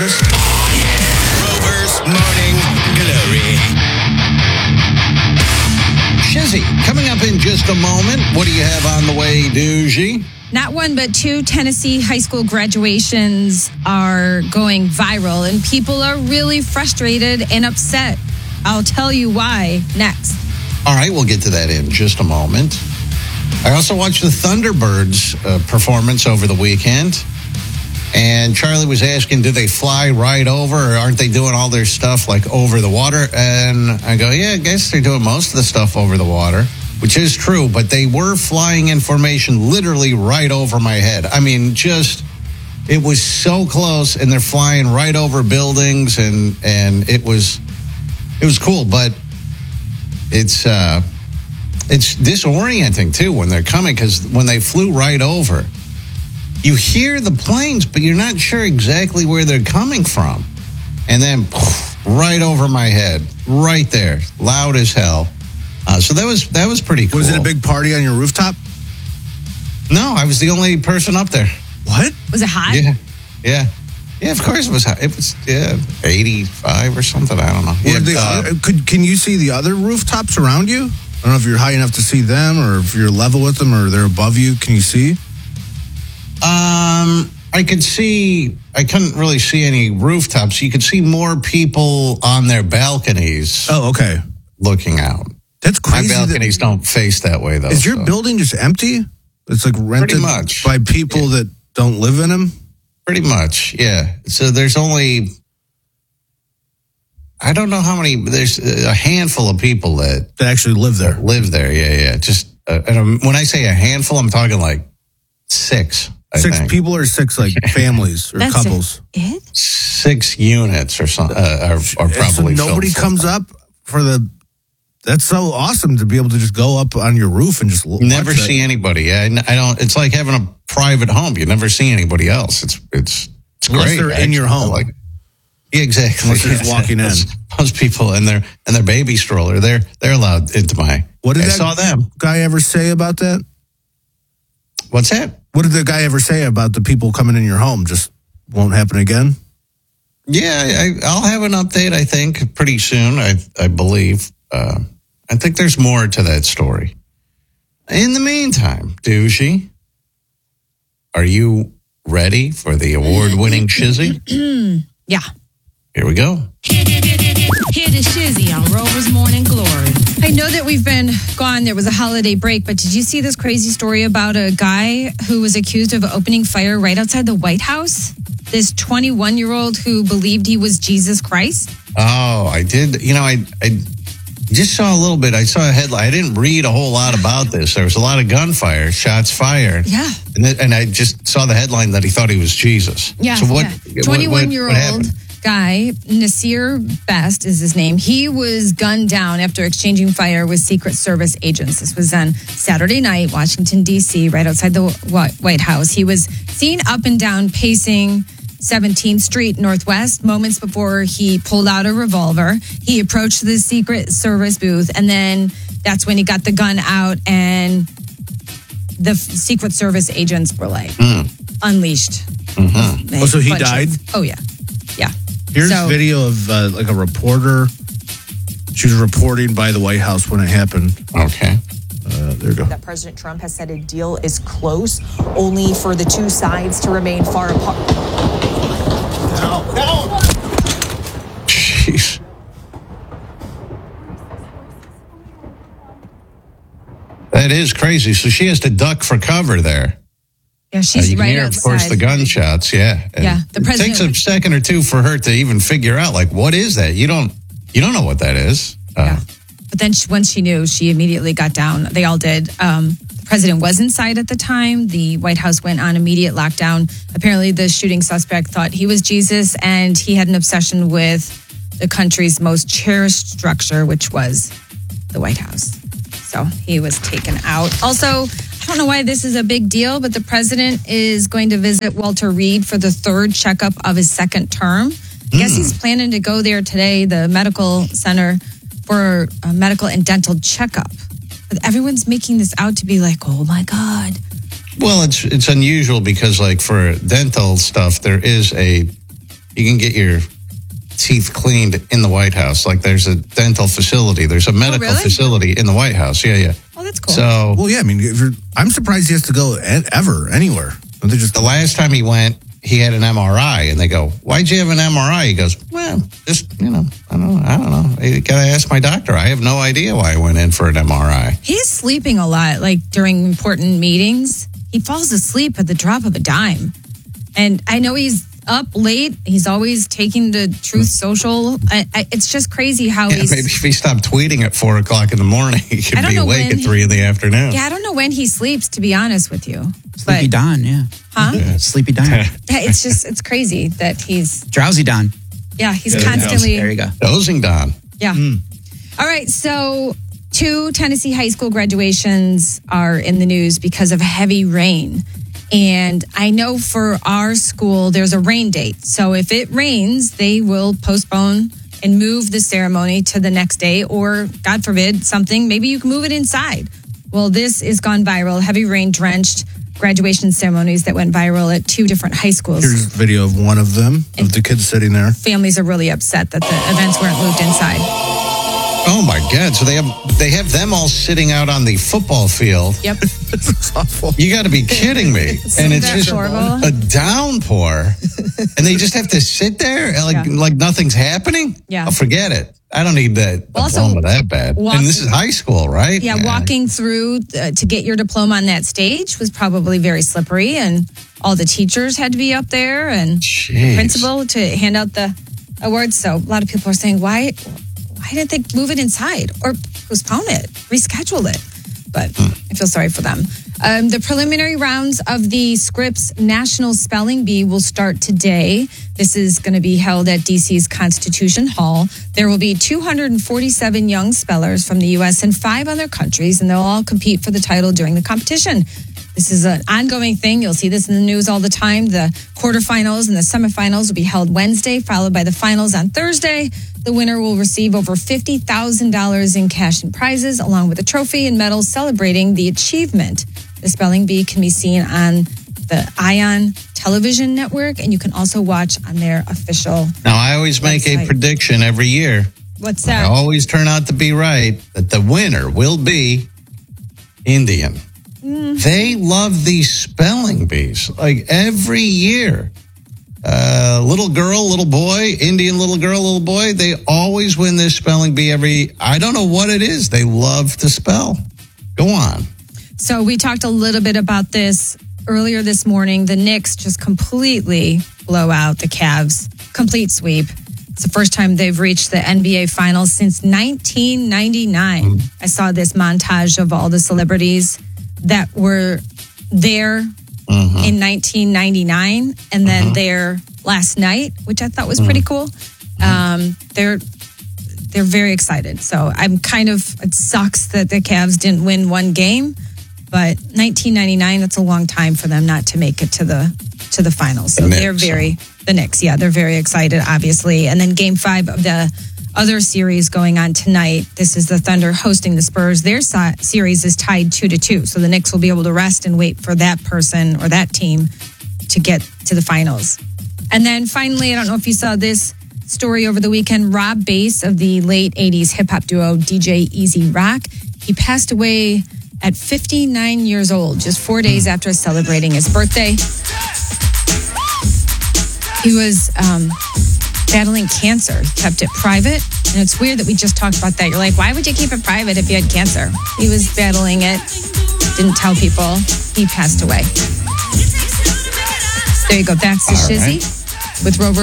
us? Rover's Morning Glory. Shizzy, coming up in just a moment. What do you have on the way, Doogie? Not one, but two Tennessee high school graduations are going viral, and people are really frustrated and upset. I'll tell you why next. All right, we'll get to that in just a moment. I also watched the Thunderbirds performance over the weekend. And Charlie was asking, do they fly right over, or aren't they doing all their stuff like over the water? And I go, yeah, I guess they're doing most of the stuff over the water, which is true. But they were flying in formation literally right over my head. I mean, it was so close, and they're flying right over buildings, and it was cool. But it's disorienting too when they're coming, because when they flew right over, you hear the planes, but you're not sure exactly where they're coming from. And then right over my head, right there, loud as hell. So that was pretty cool. Was it a big party on your rooftop? No, I was the only person up there. What? Was it hot? Yeah, of course it was hot. It was 85 or something. I don't know. Can you see the other rooftops around you? I don't know if you're high enough to see them, or if you're level with them, or they're above you. Can you see? I couldn't really see any rooftops. You could see more people on their balconies. Oh, okay. Looking out. That's crazy. My balconies don't face that way, though. Is your building just empty? It's like rented by people that don't live in them? Pretty much, yeah. So there's only, I don't know how many, there's a handful of people that actually live there. Yeah. Just, and when I say a handful, I'm talking like six. Six people or six like families or couples? It? 6 units or something are probably. So nobody comes up for the. That's so awesome to be able to just go up on your roof and just never see anybody. I don't. It's like having a private home. You never see anybody else. It's unless great. They're in your home. Exactly. Unless they're just walking in. Most people and their baby stroller. They're allowed into my. What did I saw them. Guy ever say about that? What's that? What did the guy ever say about the people coming in your home? Just won't happen again? Yeah, I'll have an update, I think, pretty soon, I believe. I think there's more to that story. In the meantime, Doogie, are you ready for the award-winning Shizzy? Yeah. Here we go. Here to Shizzy on Rover's Morning Glory. I know that we've been gone. There was a holiday break, but did you see this crazy story about a guy who was accused of opening fire right outside the White House? This 21-year-old who believed he was Jesus Christ? Oh, I did. I just saw a little bit. I saw a headline. I didn't read a whole lot about this. There was a lot of gunfire, shots fired. Yeah. And I just saw the headline that he thought he was Jesus. Yeah. So what? 21-year-old guy, Nasir Best is his name. He was gunned down after exchanging fire with Secret Service agents. This was on Saturday night, Washington, D.C., right outside the White House. He was seen up and down pacing 17th Street Northwest moments before he pulled out a revolver. He approached the Secret Service booth, and then that's when he got the gun out, and the Secret Service agents were like unleashed. Mm-hmm. Oh, so he died? Oh, yeah. Yeah. Here's video of like a reporter. She was reporting by the White House when it happened. Okay. There you go. That President Trump has said a deal is close, only for the two sides to remain far apart. No. Jeez. That is crazy. So she has to duck for cover there. Yeah, she's you can right hear, outside. of course, the gunshots. Yeah. And yeah, the president. It takes a second or two for her to even figure out, like, what is that? You don't know what that is. Yeah. But then once she knew, she immediately got down. They all did. The president was inside at the time. The White House went on immediate lockdown. Apparently, the shooting suspect thought he was Jesus, and he had an obsession with the country's most cherished structure, which was the White House. So he was taken out. Also, I don't know why this is a big deal, but the president is going to visit Walter Reed for the third checkup of his second term. I guess he's planning to go there today, the medical center, for a medical and dental checkup. But everyone's making this out to be like, oh my God. Well, it's unusual because, like, for dental stuff, there is a You can get your teeth cleaned in the White House. Like there's a dental facility. There's a medical really? facility in the White House. Yeah. Oh, that's cool. So Well, yeah, I mean, I'm surprised he has to go ever, anywhere. Don't they just the last time he went, he had an MRI, and they go, "Why'd you have an MRI?" He goes, "Well, just I don't know. I gotta ask my doctor. I have no idea why I went in for an MRI." He's sleeping a lot, like during important meetings. He falls asleep at the drop of a dime. And I know he's up late. He's always taking the Truth Social. It's just crazy how Yeah, he's... maybe if he stopped tweeting at 4 o'clock in the morning, he I could don't be know awake when at 3 in the afternoon. Yeah, I don't know when he sleeps, to be honest with you. Sleepy Don, yeah. Huh? Sleepy Don. Yeah, it's crazy that he's... Drowsy Don. Yeah, he's constantly... There you go. Dozing Don. Yeah. All right. So 2 Tennessee high school graduations are in the news because of heavy rain. And I know for our school, there's a rain date. So if it rains, they will postpone and move the ceremony to the next day, or God forbid something, maybe you can move it inside. Well, this is gone viral. Heavy rain drenched graduation ceremonies that went viral at 2 different high schools. Here's a video of one of them, of the kids sitting there. Families are really upset that the events weren't moved inside. Oh my God! So they have them all sitting out on the football field. Yep. It's awful. You got to be kidding me! And it's That's just horrible. a downpour, and they just have to sit there like nothing's happening. Yeah. Oh, forget it. I don't need that Also, diploma that bad. And this is high school, right? Yeah, walking through to get your diploma on that stage was probably very slippery, and all the teachers had to be up there, and Jeez. principal to hand out the awards. So a lot of people are saying, why didn't they move it inside or postpone it, reschedule it? But I feel sorry for them. The preliminary rounds of the Scripps National Spelling Bee will start today. This is going to be held at DC's Constitution Hall. There will be 247 young spellers from the U.S. and 5 other countries, and they'll all compete for the title during the competition. This is an ongoing thing. You'll see this in the news all the time. The quarterfinals and the semifinals will be held Wednesday, followed by the finals on Thursday. The winner will receive over $50,000 in cash and prizes, along with a trophy and medals celebrating the achievement. The spelling bee can be seen on the ION television network, and you can also watch on their official Now, I always make website. a prediction every year. What's I that? always turn out to be right, that the winner will be Indian. They love these spelling bees, like every year. Little girl, little boy, Indian little girl, little boy, they always win this spelling bee I don't know what it is. They love to spell. Go on. So we talked a little bit about this earlier this morning. The Knicks just completely blow out the Cavs. Complete sweep. It's the first time they've reached the NBA Finals since 1999. I saw this montage of all the celebrities that were there in 1999 and then there last night, which I thought was pretty cool. They're very excited. So it sucks that the Cavs didn't win one game, but 1999, that's a long time for them not to make it to the finals. So the Knicks, yeah, they're very excited, obviously. And then game 5 of the other series going on tonight. This is the Thunder hosting the Spurs. Their series is tied 2-2. So the Knicks will be able to rest and wait for that person or that team to get to the finals. And then finally, I don't know if you saw this story over the weekend, Rob Bass of the late 80s hip-hop duo DJ Easy Rock. He passed away at 59 years old, just 4 days after celebrating his birthday. He was battling cancer. He kept it private. And it's weird that we just talked about that. You're like, why would you keep it private if you had cancer? He was battling it, didn't tell people. He passed away. There you go. That's the Shizzy with Rover.